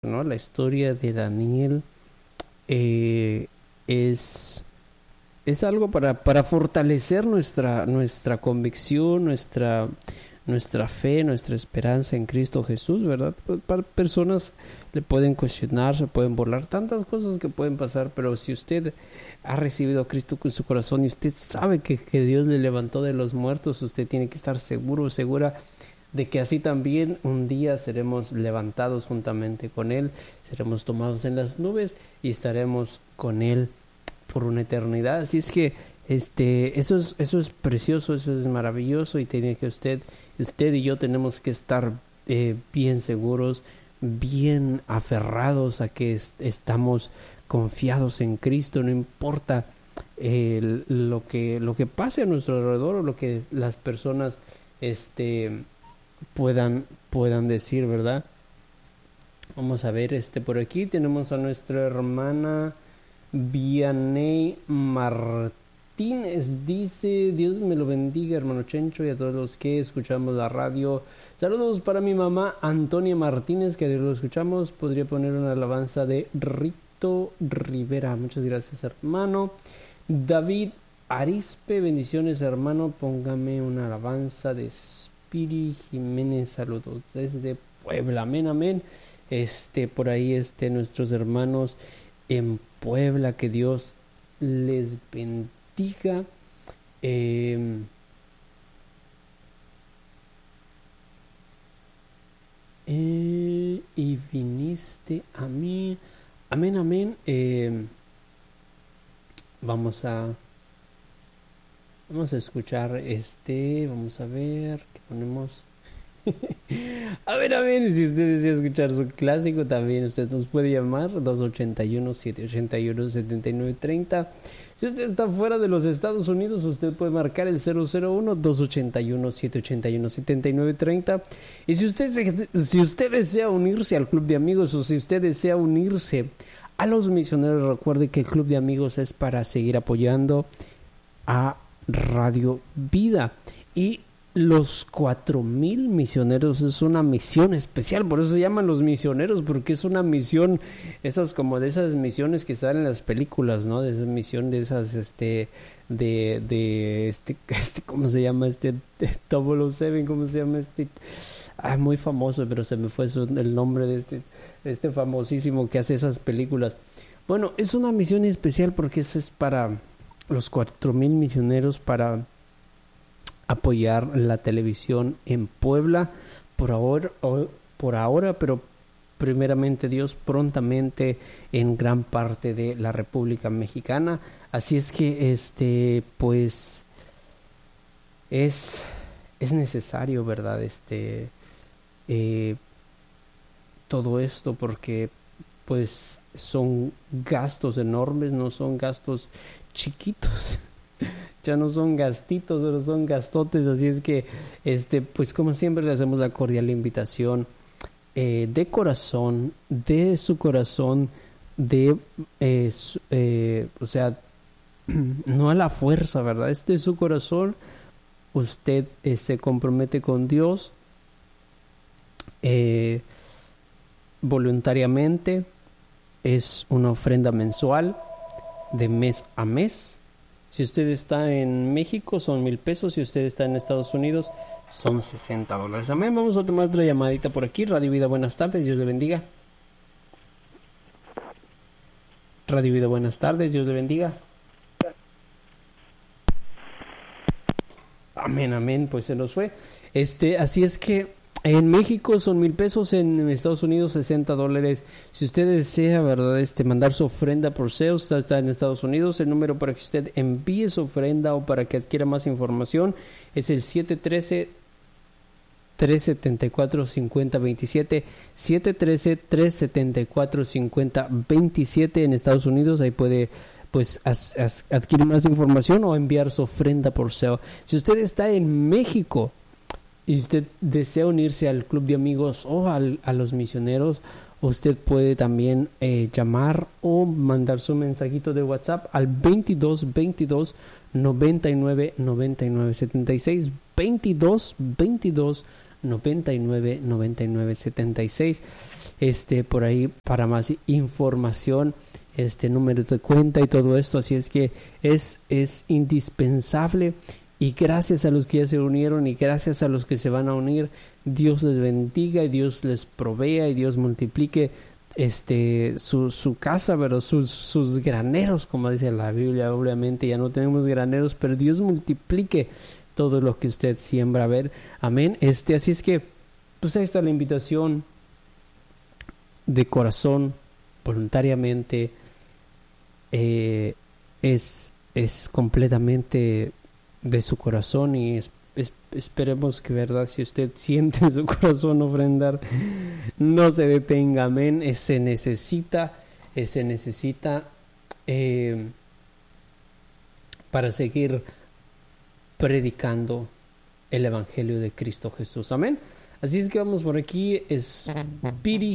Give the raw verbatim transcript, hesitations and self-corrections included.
¿no? La historia de Daniel eh, es, es algo para, para fortalecer nuestra, nuestra convicción, nuestra, nuestra fe, nuestra esperanza en Cristo Jesús, ¿verdad? Para personas le pueden cuestionar, se pueden burlar, tantas cosas que pueden pasar, pero si usted ha recibido a Cristo en su corazón y usted sabe que, que Dios le levantó de los muertos, usted tiene que estar seguro, segura de que así también un día seremos levantados juntamente con Él, seremos tomados en las nubes y estaremos con Él por una eternidad. Así es que este, eso es, eso es precioso, eso es maravilloso, y tiene que usted, usted y yo tenemos que estar eh, bien seguros, bien aferrados a que est- estamos confiados en Cristo, no importa eh, lo que, lo que pase a nuestro alrededor o lo que las personas este puedan puedan decir, ¿verdad? Vamos a ver, este por aquí tenemos a nuestra hermana Vianey Martínez. Dice: Dios me lo bendiga, hermano Chencho, y a todos los que escuchamos la radio. Saludos para mi mamá Antonia Martínez, que lo escuchamos. Podría poner una alabanza de Rito Rivera. Muchas gracias, hermano. David Arispe, bendiciones, hermano. Póngame una alabanza de Piri Jiménez, saludos desde Puebla, amén, amén. Este, por ahí, este, nuestros hermanos en Puebla, que Dios les bendiga. Eh, eh, y viniste a mí, amén, amén. Eh, vamos a Vamos a escuchar este, vamos a ver, ¿qué ponemos? A ver, a ver, si usted desea escuchar su clásico, también usted nos puede llamar dos ochenta y uno, siete ochenta y uno, setenta y nueve treinta. Si usted está fuera de los Estados Unidos, usted puede marcar el cero cero uno, dos ochenta y uno, siete ochenta y uno, setenta y nueve treinta. Y si usted, se, si usted desea unirse al Club de Amigos, o si usted desea unirse a los misioneros, recuerde que el Club de Amigos es para seguir apoyando a Radio Vida, y los cuatro mil misioneros es una misión especial, por eso se llaman los misioneros, porque es una misión, esas como de esas misiones que están en las películas, ¿no? De esa misión de esas, este, de, de, este, este, ¿cómo se llama? Este, double oh seven, ¿cómo se llama este? Ah, muy famoso, pero se me fue su, el nombre de este, este famosísimo que hace esas películas. Bueno, es una misión especial porque eso es para los cuatro mil misioneros, para apoyar la televisión en Puebla por ahora, por ahora, pero primeramente Dios prontamente en gran parte de la República Mexicana. Así es que este pues es es necesario, ¿verdad? Este eh, todo esto, porque pues son gastos enormes, no son gastos chiquitos, ya no son gastitos, pero son gastotes. Así es que este pues como siempre le hacemos la cordial invitación eh, de corazón, de su corazón, de eh, su, eh, o sea, no a la fuerza, ¿verdad? Es de su corazón. Usted eh, se compromete con Dios eh, voluntariamente. Es una ofrenda mensual de mes a mes. Si usted está en México son mil pesos. Si usted está en Estados Unidos son sesenta dólares. Amén. Vamos a tomar otra llamadita por aquí. Radio Vida, buenas tardes. Dios le bendiga. Radio Vida, buenas tardes. Dios le bendiga. Amén, amén. Pues se nos fue. Este, así es que en México son mil pesos, en Estados Unidos sesenta dólares. Si usted desea, ¿verdad? Este, mandar su ofrenda por S E O, está, está en Estados Unidos. El número para que usted envíe su ofrenda o para que adquiera más información es el siete uno tres, tres siete cuatro, cinco cero dos siete. siete uno tres, tres siete cuatro, cinco cero dos siete en Estados Unidos. Ahí puede pues as, as, adquirir más información o enviar su ofrenda por S E O. Si usted está en México y usted desea unirse al Club de Amigos o al, a los misioneros, usted puede también eh, llamar o mandar su mensajito de WhatsApp al veintidós veintidós noventa y nueve noventa y nueve setenta y seis, veintidós veintidós noventa y nueve, noventa y nueve, setenta y seis. Este, por ahí para más información, este número de cuenta y todo esto. Así es que es, es indispensable. Y gracias a los que ya se unieron y gracias a los que se van a unir, Dios les bendiga y Dios les provea y Dios multiplique este su, su casa, pero sus, sus graneros, como dice la Biblia. Obviamente ya no tenemos graneros, pero Dios multiplique todo lo que usted siembra. A ver, amén. Este, así es que, pues ahí está la invitación de corazón, voluntariamente. Eh, es, es completamente de su corazón y es, es, esperemos que, verdad, si usted siente en su corazón ofrendar, no se detenga. Amén. Eh, se necesita, eh, se necesita eh, para seguir predicando el Evangelio de Cristo Jesús. Amén. Así es que vamos por aquí. Espíritu